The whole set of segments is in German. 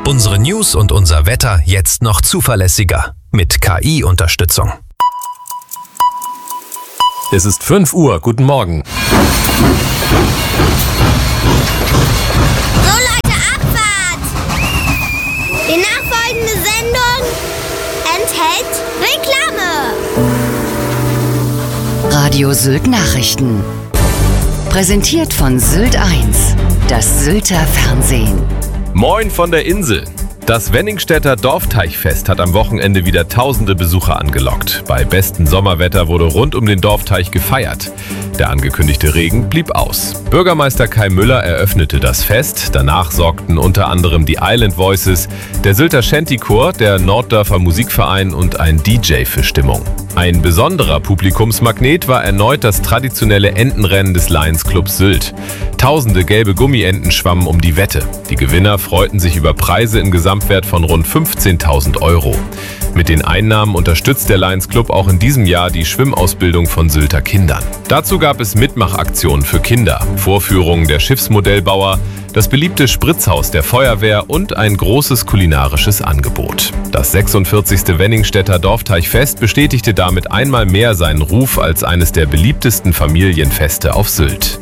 Unsere News und unser Wetter jetzt noch zuverlässiger mit KI-Unterstützung. Es ist 5 Uhr. Guten Morgen. So Leute, Abfahrt! Die nachfolgende Sendung enthält Reklame. Radio Sylt Nachrichten. Präsentiert von Sylt 1, das Sylter Fernsehen. Moin von der Insel. Das Wenningstädter Dorfteichfest hat am Wochenende wieder tausende Besucher angelockt. Bei bestem Sommerwetter wurde rund um den Dorfteich gefeiert. Der angekündigte Regen blieb aus. Bürgermeister Kai Müller eröffnete das Fest. Danach sorgten unter anderem die Island Voices, der Sylter Shantychor, der Norddörfer Musikverein und ein DJ für Stimmung. Ein besonderer Publikumsmagnet war erneut das traditionelle Entenrennen des Lions Club Sylt. Tausende gelbe Gummienten schwammen um die Wette. Die Gewinner freuten sich über Preise im Gesamtwert von rund 15.000 €. Mit den Einnahmen unterstützt der Lions Club auch in diesem Jahr die Schwimmausbildung von Sylter Kindern. Dazu gab es Mitmachaktionen für Kinder, Vorführungen der Schiffsmodellbauer, das beliebte Spritzhaus der Feuerwehr und ein großes kulinarisches Angebot. Das 46. Wenningstädter Dorfteichfest bestätigte damit einmal mehr seinen Ruf als eines der beliebtesten Familienfeste auf Sylt.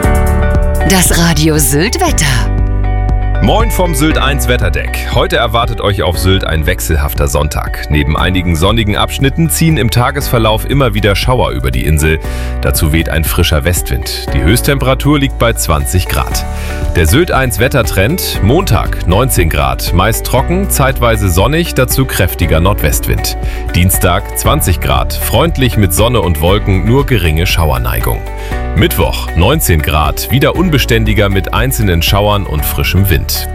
Das Radio Sylt Wetter. Moin vom Sylt 1 Wetterdeck. Heute erwartet euch auf Sylt ein wechselhafter Sonntag. Neben einigen sonnigen Abschnitten ziehen im Tagesverlauf immer wieder Schauer über die Insel. Dazu weht ein frischer Westwind. Die Höchsttemperatur liegt bei 20 Grad. Der Sylt 1 Wettertrend: Montag 19 Grad, meist trocken, zeitweise sonnig, dazu kräftiger Nordwestwind. Dienstag 20 Grad, freundlich mit Sonne und Wolken, nur geringe Schauerneigung. Mittwoch 19 Grad, wieder unbeständiger mit einzelnen Schauern und frischem Wind.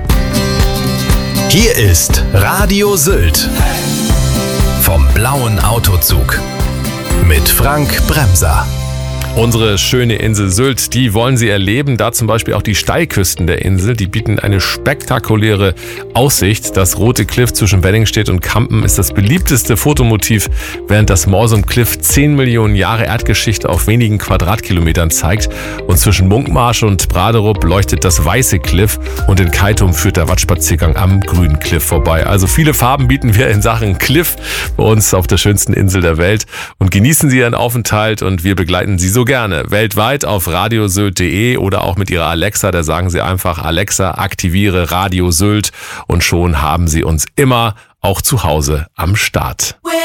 Hier ist Radio Sylt vom blauen Autozug mit Frank Bremser. Unsere schöne Insel Sylt, die wollen Sie erleben, da zum Beispiel auch die Steilküsten der Insel, die bieten eine spektakuläre Aussicht. Das rote Cliff zwischen Wenningstedt und Kampen ist das beliebteste Fotomotiv, während das Morsum Cliff 10 Millionen Jahre Erdgeschichte auf wenigen Quadratkilometern zeigt. Und zwischen Munkmarsch und Braderup leuchtet das weiße Cliff und in Keitum führt der Wattspaziergang am grünen Cliff vorbei. Also viele Farben bieten wir in Sachen Cliff bei uns auf der schönsten Insel der Welt. Und genießen Sie Ihren Aufenthalt und wir begleiten Sie so gerne. Weltweit auf radiosylt.de oder auch mit Ihrer Alexa, da sagen Sie einfach: Alexa, aktiviere Radio Sylt, und schon haben Sie uns immer auch zu Hause am Start.